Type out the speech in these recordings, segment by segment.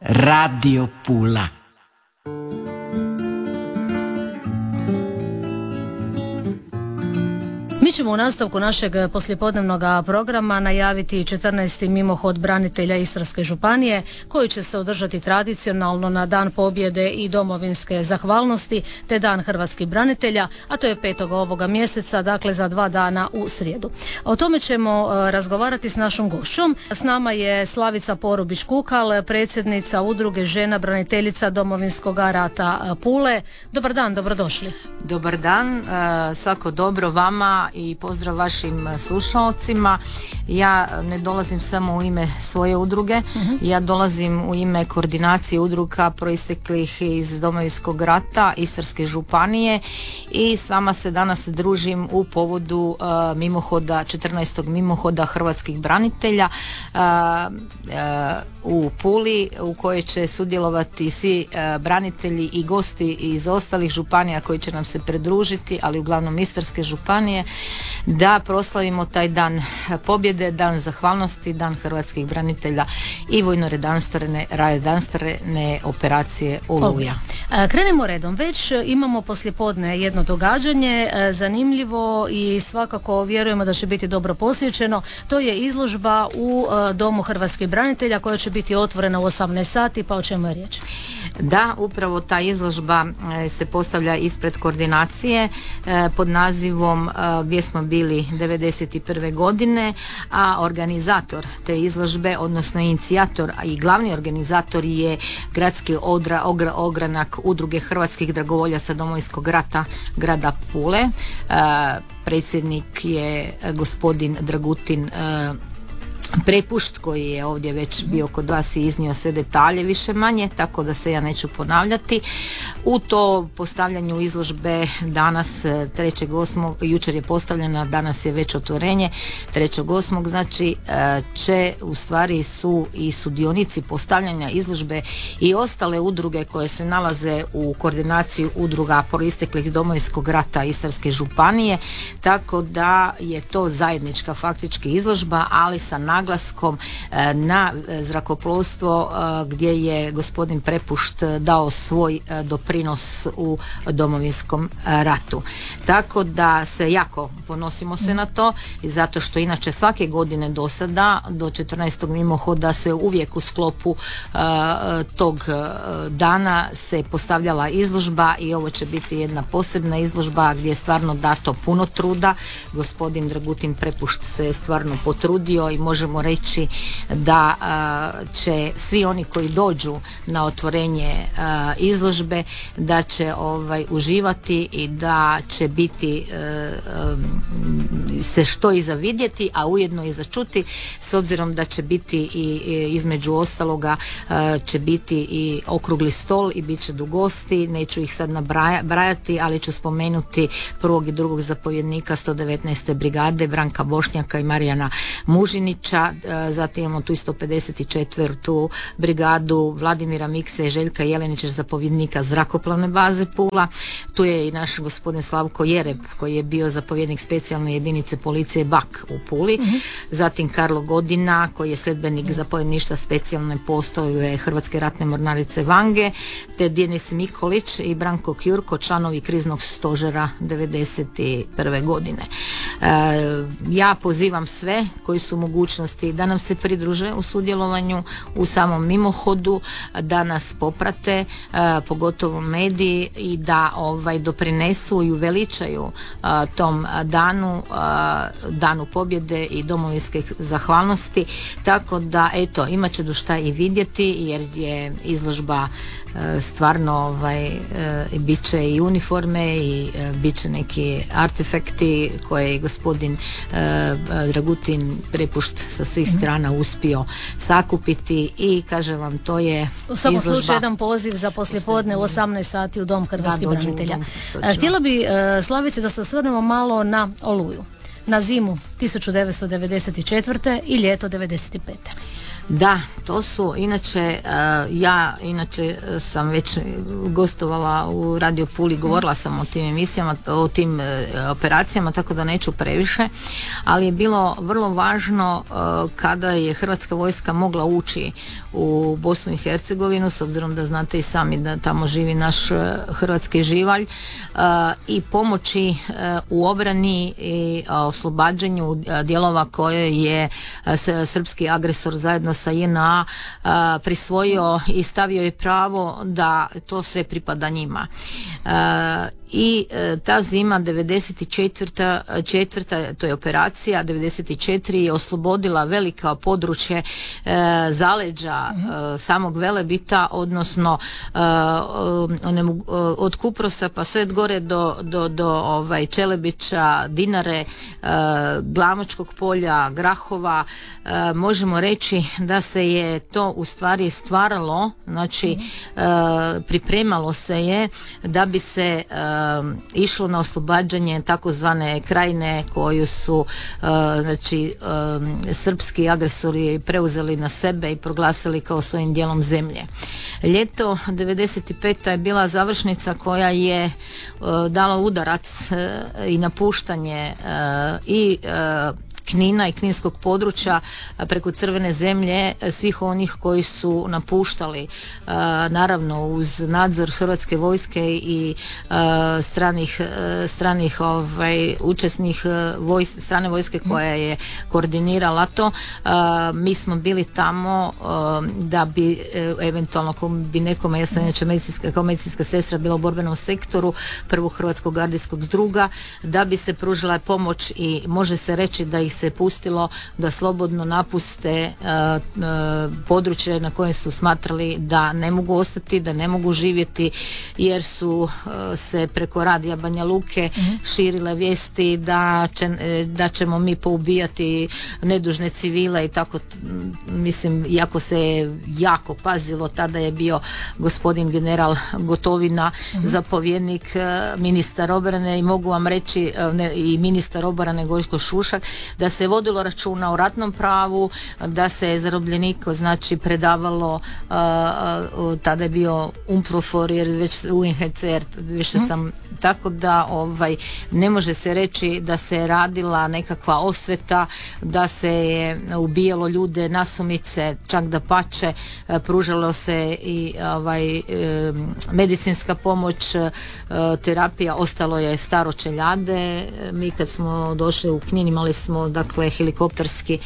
Radio Pula. Mi ćemo u nastavku našeg poslijepodnevnog programa najaviti 14. mimohod branitelja Istarske županije koji će se održati tradicionalno na Dan pobjede i domovinske zahvalnosti te Dan hrvatskih branitelja, a to je 5. ovoga mjeseca, dakle za 2 dana u srijedu. O tome ćemo razgovarati s našom gošćom. S nama je Slavica Porubić-Kukal, predsjednica udruge žena braniteljica Domovinskog rata Pule. Dobar dan, dobrodošli. Dobar dan, svako dobro vama i pozdrav vašim slušalcima. Ja ne dolazim samo u ime svoje udruge, ja dolazim u ime koordinacije udruga proisteklih iz Domovinskog rata Istarske županije i s vama se danas družim u povodu mimohoda, 14. mimohoda hrvatskih branitelja u Puli, u kojoj će sudjelovati svi branitelji i gosti iz ostalih županija koji će nam se pridružiti, ali uglavnom Istarske županije, da proslavimo taj dan pobjede, dan zahvalnosti, dan hrvatskih branitelja i vojno-redarstvene operacije Oluja. Krenemo redom. Već imamo poslijepodne jedno događanje, zanimljivo i svakako vjerujemo da će biti dobro posjećeno. To je izložba u Domu hrvatskih branitelja koja će biti otvorena u 18 sati, pa o čemu je riječ? Da, upravo ta izložba se postavlja ispred koordinacije pod nazivom Gdje smo bili 91. godine, a organizator te izložbe, odnosno inicijator i glavni organizator je gradski ogranak udruge hrvatskih dragovoljaca Domovinskog rata grada Pule. Predsjednik je gospodin Dragutin Prepušt, koji je ovdje već bio kod vas i iznio sve detalje više manje, tako da se ja neću ponavljati. U to postavljanju izložbe danas 3.8. jučer je postavljena, danas je već otvorenje 3.8. znači će u stvari su i sudionici postavljanja izložbe i ostale udruge koje se nalaze u koordinaciji udruga proisteklih Domovinskog rata Istarske županije, tako da je to zajednička faktički izložba, ali sa naglaskom na zrakoplovstvo gdje je gospodin Prepušt dao svoj doprinos u Domovinskom ratu. Tako da se jako ponosimo se na to, zato što inače svake godine do sada, do 14. mimohoda se uvijek u sklopu tog dana se postavljala izložba i ovo će biti jedna posebna izložba gdje je stvarno dato puno truda. Gospodin Dragutin Prepušt se stvarno potrudio i možemo reći da će svi oni koji dođu na otvorenje izložbe da će uživati i da će biti se što i za vidjeti, a ujedno i za čuti, s obzirom da će biti i između ostaloga će biti i okrugli stol i bit će do gosti, neću ih sad nabrajati, ali ću spomenuti prvog i drugog zapovjednika 119. brigade Branka Bošnjaka i Marijana Mužinića, zatim imamo tu 154. brigadu Vladimira Mikse i Željka Jelenića, zapovjednika zrakoplovne baze Pula. Tu je i naš gospodin Slavko Jereb koji je bio zapovjednik specijalne jedinice policije BAK u Puli. Zatim Karlo Godina koji je sljedbenik zapovjedništva specijalne postrojbe Hrvatske ratne mornarice Vange, te Denis Mikolić i Branko Kjurko, članovi kriznog stožera 91. godine. Ja pozivam sve koji su mogućnosti da nam se pridruže u sudjelovanju u samom mimohodu, da nas poprate, pogotovo mediji, i da doprinesu i uveličaju tom danu pobjede i domovinske zahvalnosti, tako da eto, imat će do šta i vidjeti, jer je izložba stvarno bit će i uniforme i bit će neki artefakti koje je gospodin Dragutin Prepušt sa svih strana uspio sakupiti i kažem vam, to je u svakom izložba. Slučaju jedan poziv za poslijepodne u 18 sati u Dom hrvatskih branitelja. Htjela bi, Slavice, da se osvrnemo malo na Oluju, na zimu 1994. i ljeto 95. Da, to su inače, ja inače sam već gostovala u Radio Puli, govorila sam o tim emisijama, o tim operacijama, tako da neću previše, ali je bilo vrlo važno kada je Hrvatska vojska mogla ući u Bosnu i Hercegovinu, s obzirom da znate i sami da tamo živi naš hrvatski živalj, i pomoći u obrani i oslobađanju dijelova koje je srpski agresor zajedno sa JNA prisvojio i stavio je pravo da to sve pripada njima. I ta zima 94. to je operacija 94. je oslobodila velika područje zaleđa samog Velebita, odnosno od Kuprosa pa sve gore do Čelebića, Dinare, Glavačkog polja, Grahova. Možemo reći da se je to u stvari stvaralo, znači pripremalo se je da bi se išlo na oslobađanje takozvane krajine koju su srpski agresori preuzeli na sebe i proglasili kao svojim dijelom zemlje. Ljeto 95. je bila završnica koja je dala udarac i napuštanje i Knina i kninskog područja preko Crvene zemlje, svih onih koji su napuštali, naravno uz nadzor Hrvatske vojske i stranih učesnih strane vojske koja je koordinirala to. Mi smo bili tamo da bi eventualno ako bi nekome, ja sam inače kao medicinska sestra bila u borbenom sektoru prvog Hrvatskog gardijskog zdruga, da bi se pružila pomoć i može se reći da ih se pustilo da slobodno napuste područje na kojem su smatrali da ne mogu ostati, da ne mogu živjeti, jer su se preko radija Banja Luke širile vijesti da ćemo mi poubijati nedužne civile i tako. Mislim, iako se jako pazilo, tada je bio gospodin general Gotovina zapovjednik, ministar obrane, i mogu vam reći i ministar obrane Gojko Šušak, da se vodilo računa o ratnom pravu, da se zarobljeniku znači predavalo, tada je bio UNPROFOR jer već UNHCR više sam, tako da ne može se reći da se radila nekakva osveta, da se je ubijalo ljude nasumice, čak da pače pružalo se i medicinska pomoć, terapija, ostalo je staro čeljade. Mi kad smo došli u Knin imali smo dakle helikopterski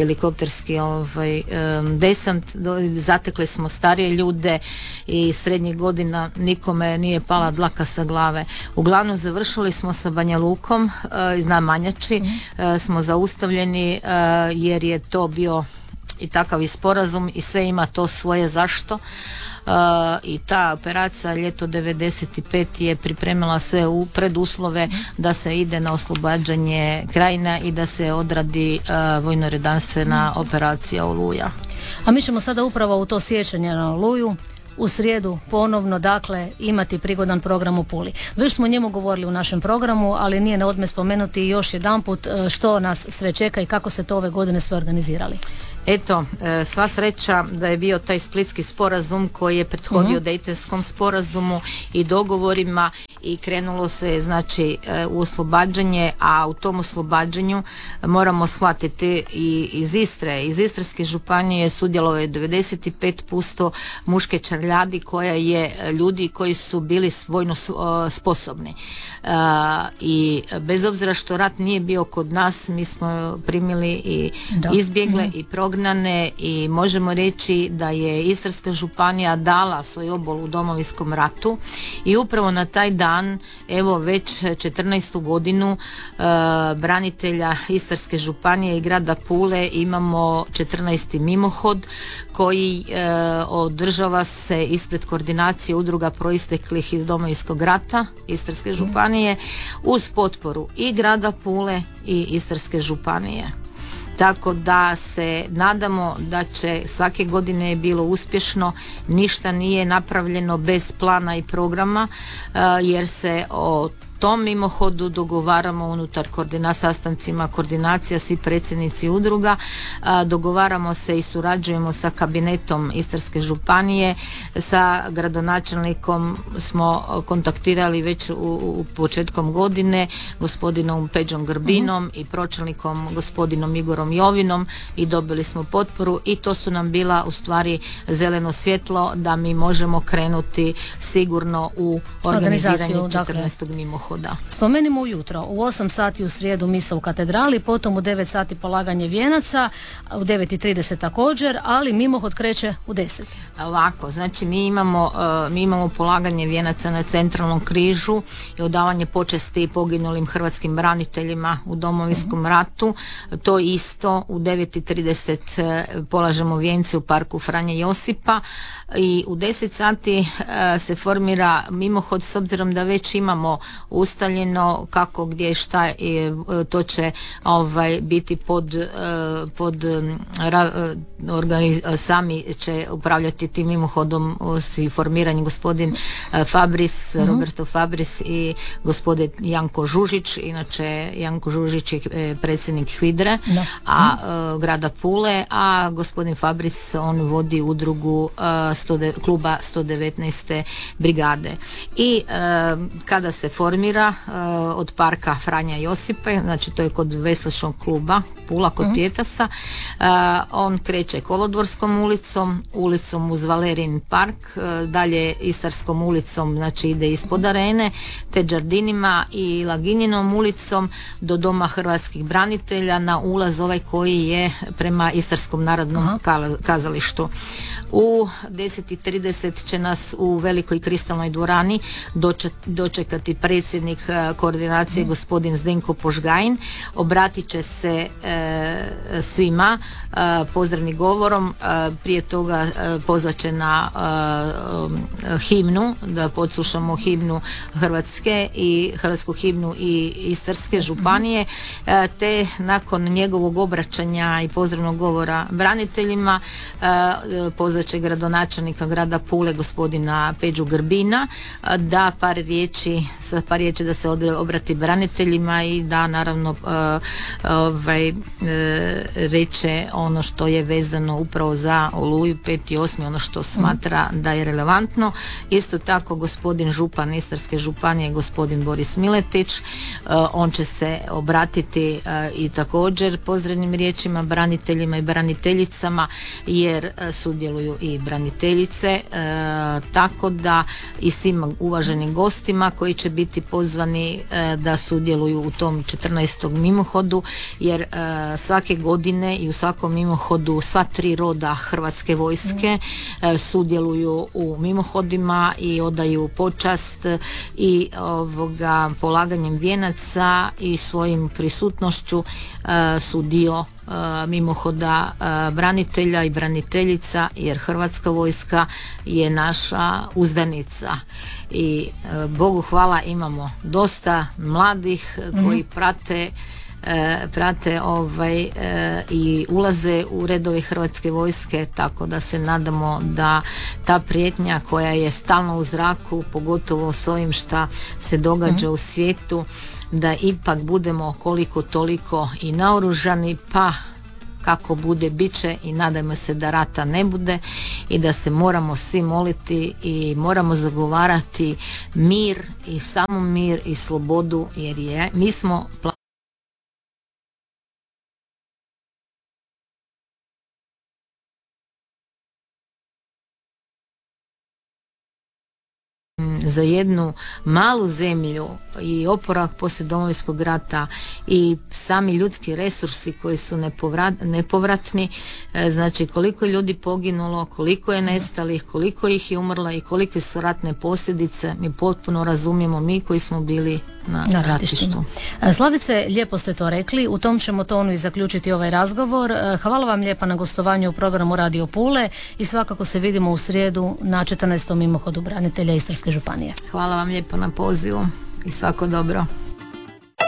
desant, zatekli smo starije ljude i srednjih godina, nikome nije pala dlaka sa glave. Uglavnom završili smo sa Banja Lukom, na Manjači smo zaustavljeni jer je to bio i takav i sporazum i sve ima to svoje zašto. I ta operacija ljeto 95 je pripremila sve preduslove da se ide na oslobađanje krajina i da se odradi vojno-redarstvena operacija Oluja. A mi ćemo sada upravo u to sjećanje na Oluju u srijedu ponovno dakle imati prigodan program u Puli. Već smo o njemu govorili u našem programu, ali nije na odmet spomenuti još jedanput što nas sve čeka i kako se to ove godine sve organizirali. Eto, sva sreća da je bio taj splitski sporazum koji je prethodio Dejtonskom sporazumu i dogovorima i krenulo se znači u oslobađanje, a u tom oslobađanju moramo shvatiti i iz Istre, iz Istarske županije sudjelovalo je 95% muške čarljadi koja je ljudi koji su bili vojno sposobni. I bez obzira što rat nije bio kod nas, mi smo primili i izbjegle i prognane i možemo reći da je Istarska županija dala svoj obol u Domovinskom ratu i upravo na taj dan, evo već 14. godinu branitelja Istarske županije i grada Pule imamo 14. mimohod koji održava se ispred koordinacije udruga proisteklih iz Domovinskog rata Istarske županije uz potporu i grada Pule i Istarske županije. Tako da se nadamo da će svake godine je bilo uspješno, ništa nije napravljeno bez plana i programa jer se o tom mimohodu dogovaramo unutar sastancima koordinacija, svi predsjednici udruga, dogovaramo se i surađujemo sa kabinetom Istarske županije, sa gradonačelnikom smo kontaktirali već u početkom godine, gospodinom Peđom Grbinom i pročelnikom gospodinom Igorom Jovinom, i dobili smo potporu i to su nam bila u stvari zeleno svjetlo da mi možemo krenuti sigurno u organiziranje 14. mimohoda. Spomenimo ujutro, u 8 sati u srijedu misa u katedrali, potom u 9 sati polaganje vijenaca, u 9:30 također, ali mimohod kreće u 10. Ovako, znači mi imamo polaganje vijenaca na centralnom križu i odavanje počesti poginulim hrvatskim braniteljima u Domovinskom ratu. To isto u 9:30 polažemo vijence u parku Franje Josipa i u 10 sati se formira mimohod, s obzirom da već imamo ustaljeno kako, gdje, šta, to će biti sami će upravljati tim mimohodom i formiranjem gospodin Fabris, Roberto Fabris i gospodin Janko Žužić. Inače Janko Žužić je predsjednik HVIDRE grada Pule, a gospodin Fabris on vodi udrugu kluba 119. brigade. I kada se formira od parka Franja Josipe, znači to je kod veslačnog kluba Pula kod Pijetasa, on kreće Kolodvorskom ulicom uz Valerijin park, dalje Istarskom ulicom, znači ide ispod arene, te Đardinima i Laginjinom ulicom do Doma hrvatskih branitelja na ulaz ovaj koji je prema Istarskom narodnom kazalištu. U 10:30 će nas u velikoj kristalnoj dvorani dočekati predsjednik koordinacije gospodin Zdenko Požgajin. Obratit će se svima pozdravnim govorom. Prije toga pozvat će na himnu, da podslušamo himnu Hrvatske i hrvatsku himnu i Istarske županije, te nakon njegovog obraćanja i pozdravnog govora braniteljima pozvat će gradonačelnika grada Pule gospodina Peđu Grbina da par riječi da se obrati braniteljima i da naravno reče ono što je vezano upravo za Oluju 5.8. ono što smatra da je relevantno. Isto tako gospodin župan Istarske županije gospodin Boris Miletić, on će se obratiti i također pozdravnim riječima braniteljima i braniteljicama, jer sudjeluju i braniteljice, tako da i svim uvaženim gostima koji će biti pozvani da sudjeluju u tom 14. mimohodu, jer svake godine i u svakom mimohodu sva 3 roda Hrvatske vojske sudjeluju u mimohodima i odaju počast i polaganjem vijenaca i svojim prisutnošću su dio mimohoda branitelja i braniteljica, jer Hrvatska vojska je naša uzdanica i Bogu hvala imamo dosta mladih koji prate i ulaze u redove Hrvatske vojske, tako da se nadamo da ta prijetnja koja je stalno u zraku, pogotovo s ovim šta se događa u svijetu, da ipak budemo koliko toliko i naoružani, pa kako bude bit će, i nadajmo se da rata ne bude i da se moramo svi moliti i moramo zagovarati mir i samo mir i slobodu, jer mi smo za jednu malu zemlju i oporavak poslije Domovinskog rata i sami ljudski resursi koji su nepovratni, znači koliko je ljudi poginulo, koliko je nestalih, koliko ih je umrlo i kolike su ratne posljedice, mi potpuno razumijemo, mi koji smo bili na ratištu. Slavice, lijepo ste to rekli, u tom ćemo tonu i zaključiti ovaj razgovor. Hvala vam lijepa na gostovanju u programu Radio Pule i svakako se vidimo u srijedu na 14. mimohodu branitelja Istarske županije. Hvala vam lijepo na pozivu i svako dobro.